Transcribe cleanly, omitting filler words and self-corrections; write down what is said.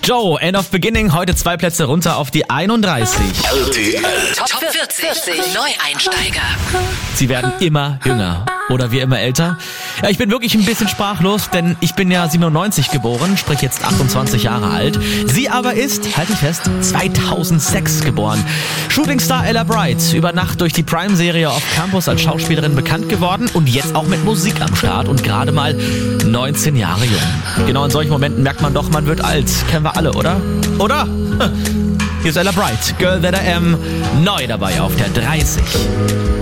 Joe, End of Beginning, heute 2 Plätze runter auf die 31. RTL Top 40 Neueinsteiger. Sie werden immer jünger oder wie immer älter. Ja, ich bin wirklich ein bisschen sprachlos, denn ich bin ja 97 geboren, sprich jetzt 28 Jahre alt. Sie aber ist, halte ich fest, 2006 geboren. Shootingstar Ella Bright, über Nacht durch die Prime-Serie Off Campus als Schauspielerin bekannt geworden und jetzt auch mit Musik am Start und gerade mal 19 Jahre jung. Genau in solchen Momenten merkt man doch, man wird alt. Kennen wir alle, oder? Oder? Hier ist Ella Bright, Girl That I Am, neu dabei auf der 30.